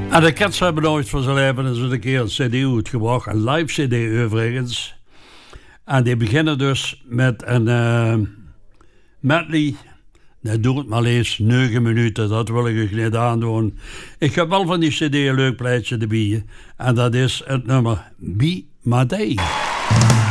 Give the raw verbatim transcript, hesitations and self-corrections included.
En de Cats hebben nooit van zijn leven eens een keer een cd uitgebracht. Een live cd overigens. En die beginnen dus met een uh, medley. Dat doet het maar eens negen minuten. Dat wil ik je niet aandoen. Ik heb wel van die cd een leuk plaatje erbij. En dat is het nummer Be My Day.